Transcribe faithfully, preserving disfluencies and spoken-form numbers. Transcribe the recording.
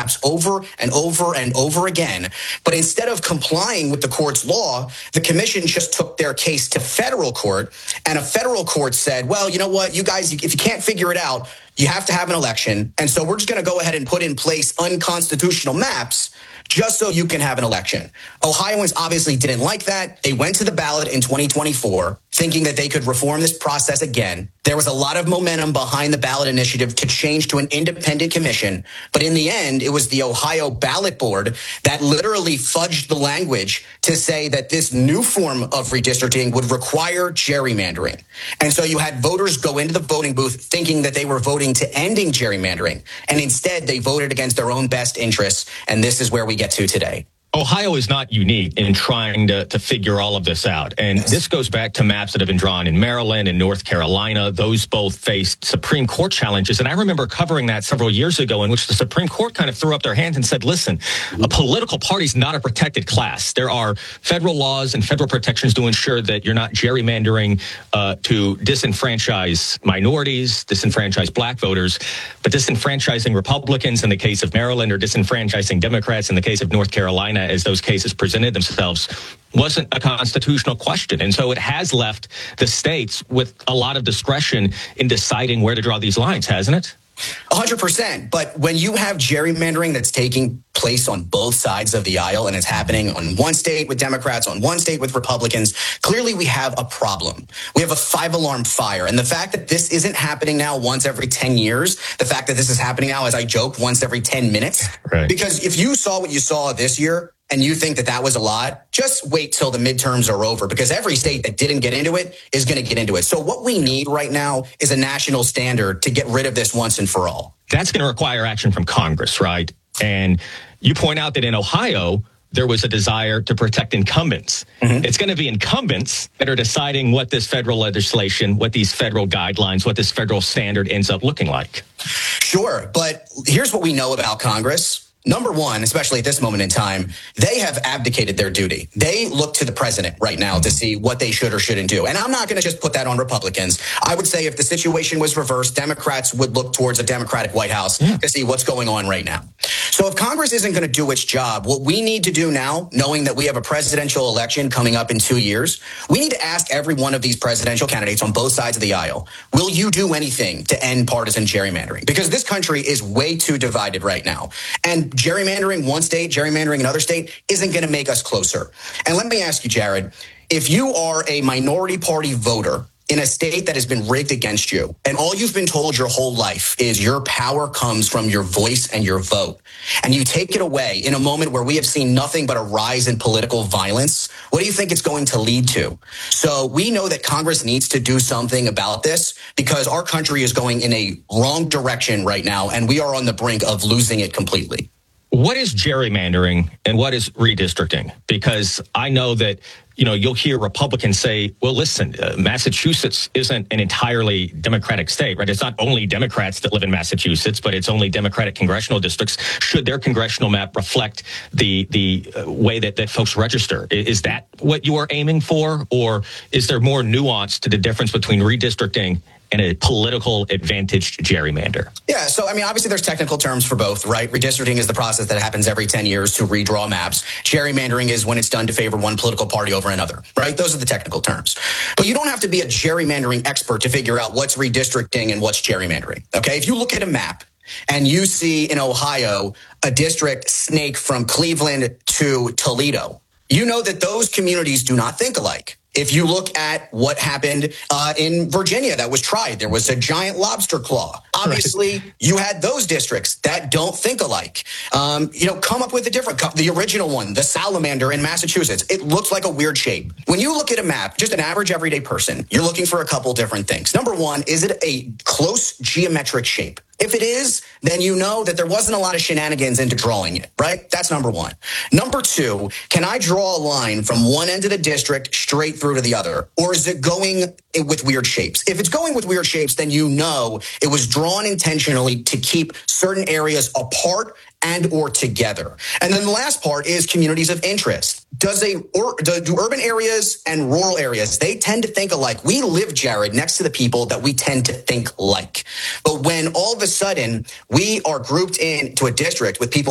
maps over and over and over again. But instead of complying with the court's law, the commission just took their case to federal court, and a federal court said, well, you know what, you guys, if you can't figure it out, you have to have an election. And so we're just going to go ahead and put in place unconstitutional maps just so you can have an election. Ohioans obviously didn't like that. They went to the ballot in twenty twenty-four thinking that they could reform this process again. There was a lot of momentum behind the ballot initiative to change to an independent commission. But in the end, it was the Ohio Ballot Board that literally fudged the language to say that this new form of redistricting would require gerrymandering. And so you had voters go into the voting booth thinking that they were voting to ending gerrymandering. And instead, they voted against their own best interests. And this is where we get to today. Ohio is not unique in trying to, to figure all of this out. And yes. This goes back to maps that have been drawn in Maryland and North Carolina. Those both faced Supreme Court challenges. And I remember covering that several years ago, in which the Supreme Court kind of threw up their hands and said, listen, a political party is not a protected class. There are federal laws and federal protections to ensure that you're not gerrymandering uh, to disenfranchise minorities, disenfranchise black voters, but disenfranchising Republicans in the case of Maryland or disenfranchising Democrats in the case of North Carolina, as those cases presented themselves, wasn't a constitutional question. And so it has left the states with a lot of discretion in deciding where to draw these lines, hasn't it? A hundred percent. But when you have gerrymandering that's taking place on both sides of the aisle, and it's happening on one state with Democrats, on one state with Republicans, clearly we have a problem. We have a five-alarm fire. And the fact that this isn't happening now once every ten years, the fact that this is happening now, as I joke, once every ten minutes, right. Because if you saw what you saw this year, and you think that that was a lot, just wait till the midterms are over, because every state that didn't get into it is going to get into it. So what we need right now is a national standard to get rid of this once and for all. That's going to require action from Congress, right? And you point out that in Ohio, there was a desire to protect incumbents. Mm-hmm. It's going to be incumbents that are deciding what this federal legislation, what these federal guidelines, what this federal standard ends up looking like. Sure. But here's what we know about Congress. Number one, especially at this moment in time, they have abdicated their duty. They look to the president right now to see what they should or shouldn't do. And I'm not going to just put that on Republicans. I would say if the situation was reversed, Democrats would look towards a Democratic White House yeah. to see what's going on right now. So if Congress isn't going to do its job, what we need to do now, knowing that we have a presidential election coming up in two years, we need to ask every one of these presidential candidates on both sides of the aisle, will you do anything to end partisan gerrymandering? Because this country is way too divided right now. And gerrymandering one state, gerrymandering another state isn't going to make us closer. And let me ask you, Jared, if you are a minority party voter in a state that has been rigged against you, and all you've been told your whole life is your power comes from your voice and your vote, and you take it away in a moment where we have seen nothing but a rise in political violence, what do you think it's going to lead to? So we know that Congress needs to do something about this, because our country is going in a wrong direction right now, and we are on the brink of losing it completely. What is gerrymandering and what is redistricting? Because I know that, you know, you'll hear Republicans say, well, listen, uh, Massachusetts isn't an entirely Democratic state, right? It's not only Democrats that live in Massachusetts, but it's only Democratic congressional districts. Should their congressional map reflect the the uh, way that, that folks register? Is that what you are aiming for? Or is there more nuance to the difference between redistricting and a political advantaged gerrymander? Yeah, so I mean, obviously there's technical terms for both, right? Redistricting is the process that happens every ten years to redraw maps. Gerrymandering is when it's done to favor one political party over another, right? Those are the technical terms. But you don't have to be a gerrymandering expert to figure out what's redistricting and what's gerrymandering, okay? If you look at a map and you see in Ohio a district snake from Cleveland to Toledo, you know that those communities do not think alike. If you look at what happened uh, in Virginia that was tried, there was a giant lobster claw. Obviously, right. You had those districts that don't think alike. Um, you know, come up with a different, the original one, the salamander in Massachusetts, it looks like a weird shape. When you look at a map, just an average everyday person, you're looking for a couple different things. Number one, is it a close geometric shape? If it is, then you know that there wasn't a lot of shenanigans into drawing it, right? That's number one. Number two, can I draw a line from one end of the district straight through to the other? Or is it going with weird shapes? If it's going with weird shapes, then you know it was drawn intentionally to keep certain areas apart and or together. And then the last part is communities of interest. Does a or do, do urban areas and rural areas, they tend to think alike? We live, Jared, next to the people that we tend to think like. But when all of a sudden we are grouped into a district with people